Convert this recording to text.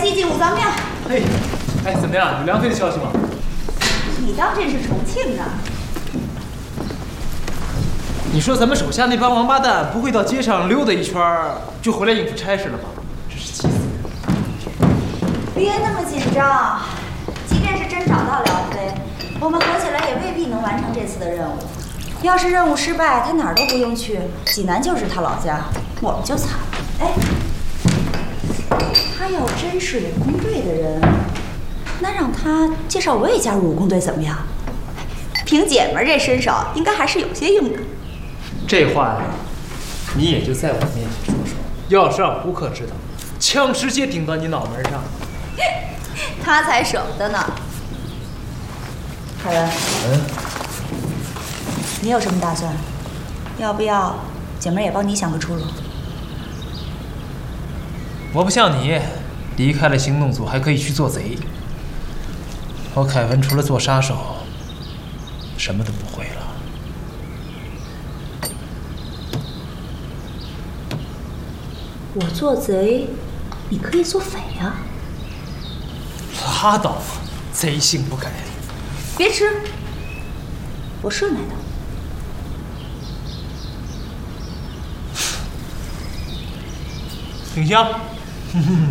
积极武藏庙。 嘿，哎，怎么样？有梁飞的消息吗？ 你当真是重庆的？ 你说咱们手下那帮王八蛋不会到街上溜达一圈就回来应付差事了吧？真是气死人！ 别那么紧张，即便是真找到梁飞，我们合起来也未必能完成这次的任务。要是任务失败，他哪儿都不用去，济南就是他老家，我们就惨了。哎，他要真是武工队的人，那让他介绍我也加入武工队怎么样？凭姐们这身手，应该还是有些用的。 这话呀，你也就在我面前说说，要是让胡克知道，枪直接顶到你脑门上。 他才舍不得呢。凯文，你有什么打算？要不要姐妹也帮你想个出路？ 我不像你，离开了行动组还可以去做贼。我凯文除了做杀手，什么都不会了。 我做贼，你可以做匪啊！ 拉倒吧，贼性不改。 别吃，我顺来的。 挺香。